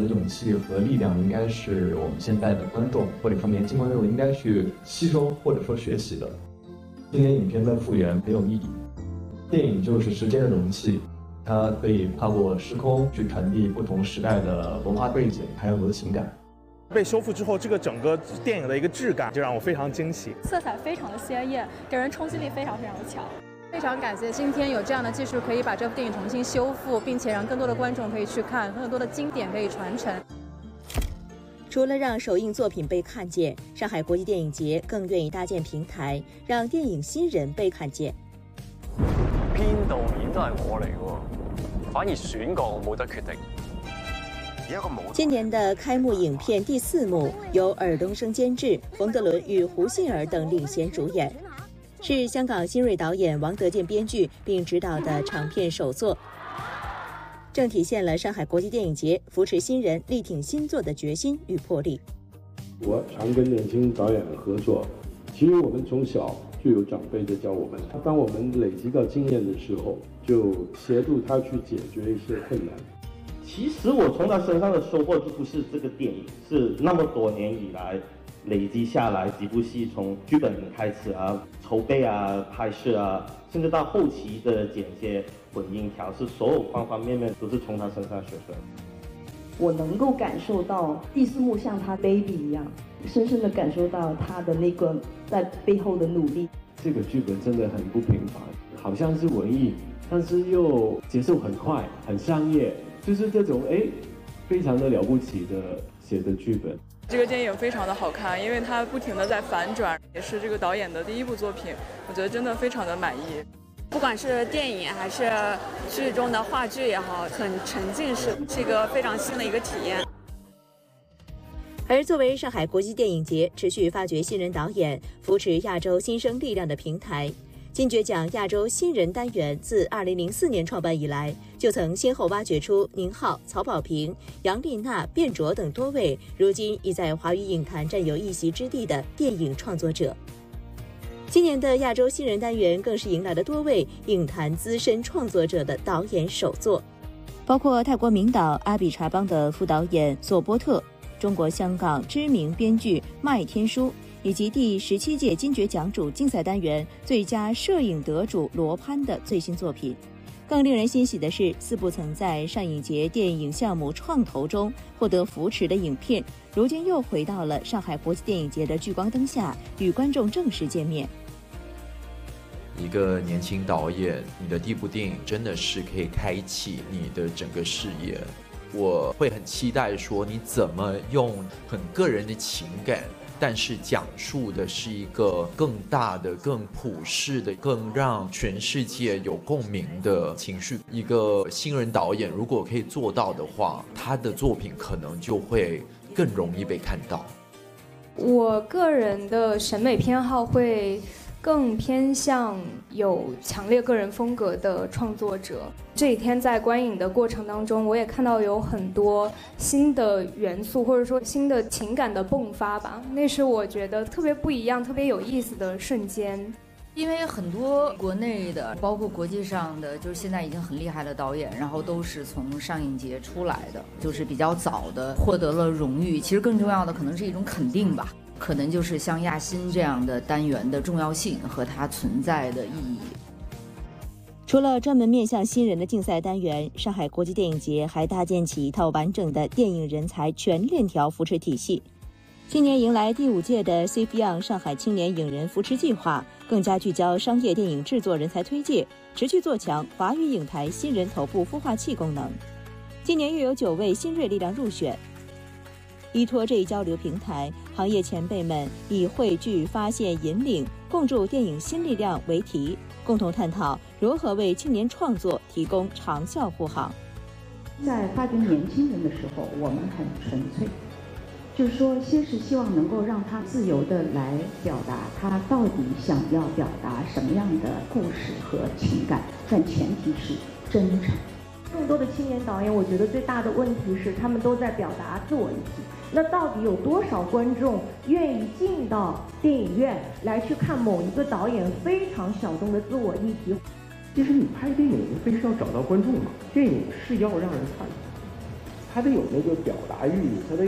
的勇气和力量，应该是我们现在的观众或者说年轻观众应该去吸收或者说学习的。今年影片的复原没有意义，电影就是时间的容器，它可以跨过时空去传递不同时代的文化背景还有我的情感。 被修复之后，这个整个电影的一个质感就让我非常惊喜， 色彩非常的鲜艳，给人冲击力非常的强。 非常感谢今天有这样的技术可以把这部电影重新修复，并且让更多的观众可以去看，更多的经典可以传承。 除了让首映作品被看见，上海国际电影節更願意搭建平台，讓電影新人被看見。 編導演都係我嚟喎，反而選角我冇得決定。 今年的開幕影片第4幕由爾冬升監製，馮德倫與胡杏兒等領銜主演，是香港新銳導演王德健編劇並執導的長片首作，正體現了上海國際電影節扶持新人、力挺新作的決心與魄力。 我常跟年輕導演合作，其實我們從小就有長輩在教我們，當我們累積到經驗的時候，就協助他去解決一些困難。 其實我從他身上的收穫就不是這個電影，是那麼多年以來累積下來幾部戲，從劇本開始啊、籌備啊、拍攝啊，甚至到後期的剪接、混音調試，所有方方面面都是從他身上學出來。 我能夠感受到第4幕像他 baby 一樣，深深地感受到他的那個在背後的努力。 這個劇本真的很不平凡，好像是文藝，但是又節奏很快，很商業。就是這種非常的了不起的寫的劇本。 這個電影非常的好看，因為它不停的在反轉，也是這個導演的第1部作品，我覺得真的非常的滿意。 不管是電影還是劇中的話劇也好，很沉浸式，是一個非常新的一個體驗。 而作為上海國際電影節持續發掘新人導演、扶持亞洲新生力量的平台，金爵獎亞洲新人單元自2004年創辦以來，就曾先後挖掘出寧浩、曹保平、楊麗娜、卞卓等多位如今已在華語影壇佔有一席之地的電影創作者。今年的亞洲新人單元更是迎來了多位影壇資深創作者的導演首作，包括泰國名導阿比查邦的副導演索波特、中國香港知名編劇麥天書，以及第17屆金爵獎主競賽單元最佳攝影得主羅潘的最新作品。更令人欣喜的是，4部曾在上影節電影項目創投中獲得扶持的影片，如今又回到了上海國際電影節的聚光燈下，與觀眾正式見面。 一個年輕導演，你的第1部電影真的是可以開啟你的整個事業。我會很期待說你怎麼用很個人的情感，但是講述的是一個更大的、更普世的、更讓全世界有共鳴的情緒。一個新人導演如果可以做到的話，他的作品可能就會更容易被看到。 我個人的審美偏好會更偏向有強烈個人風格的創作者。這幾天在觀影的過程當中，我也看到有很多新的元素，或者說新的情感的迸發吧，那是我覺得特別不一樣、特別有意思的瞬間。 因為很多國內的，包括國際上的，就是現在已經很厲害的導演，然後都是從上影節出來的，就是比較早的獲得了榮譽。其實更重要的可能是一種肯定吧，可能就是像亞新這樣的單元的重要性和它存在的意義。 除了專門面向新人的競賽單元，上海國際電影節還搭建起一套完整的電影人才全鏈條扶持體系。今年迎來第5屆的 Safe Young 上海青年影人扶持計劃，更加聚焦商業電影製作人才推介，持續做強華語影台新人頭部孵化器功能。今年又有9位新銳力量入選。依托這一交流平台，行業前輩們以匯聚、發現、引領、共築電影新力量為題，共同探討如何為青年創作提供長效護航。 在發掘年輕人的時候，我們很純粹，就是說先是希望能夠讓他自由地來表達他到底想要表達什麼樣的故事和情感，但前提是真誠。更多的青年導演，我覺得最大的問題是他們都在表達自我議題。那到底有多少觀眾願意進到電影院來去看某一個導演非常小眾的自我議題？ 其實你拍電影非是要找到觀眾嘛，電影是要讓人看， 他得有那个表达欲，他得